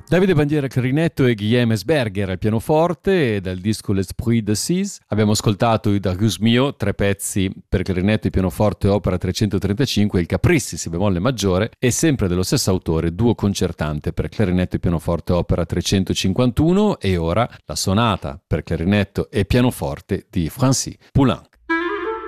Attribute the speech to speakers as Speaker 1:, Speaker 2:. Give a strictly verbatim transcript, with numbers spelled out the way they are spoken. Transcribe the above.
Speaker 1: Davide Bandiera al clarinetto e Guillaume Esberger al pianoforte, e dal disco L'Esprit de Six abbiamo ascoltato i Darius Mio, tre pezzi per clarinetto e pianoforte opera trecentotrentacinque, il Capricci si bemolle maggiore, e sempre dello stesso autore duo concertante per clarinetto e pianoforte opera trecentocinquantuno, e ora la sonata per clarinetto e pianoforte di Francis Poulenc.